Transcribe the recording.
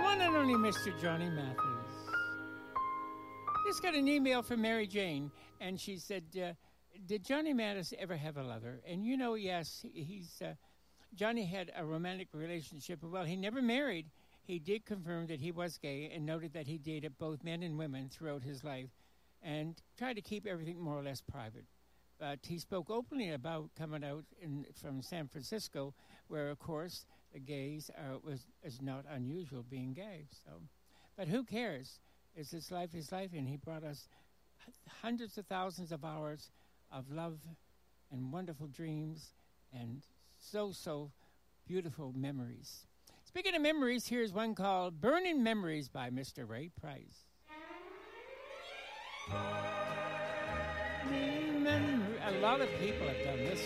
one and only Mr. Johnny Mathis. Just got an email from Mary Jane, and she said, did Johnny Mathis ever have a lover? And you know, yes, Johnny had a romantic relationship. Well, he never married. He did confirm that he was gay and noted that he dated both men and women throughout his life and tried to keep everything more or less private. But he spoke openly about coming out from San Francisco, where, of course, the gays is not unusual being gay. So, but who cares? It's his life, and he brought us hundreds of thousands of hours of love and wonderful dreams and so beautiful memories. Speaking of memories, here's one called Burning Memories by Mr. Ray Price. A lot of people have done this